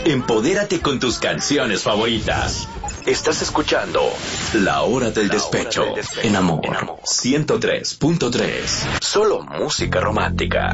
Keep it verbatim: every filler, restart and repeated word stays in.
Empodérate con tus canciones favoritas. Estás escuchando La Hora del Despecho en Amor ciento tres punto tres. Solo música romántica.